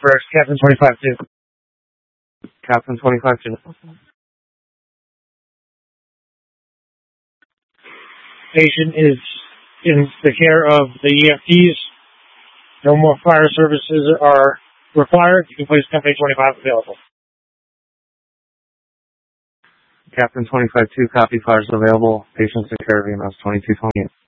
first. Captain 25-2. Captain 25-2. Patient is in the care of the EFTs. No more fire services are required. You can place Company 25 available. Captain 25-2, copy, fires available. Patients in care of EMS 2228.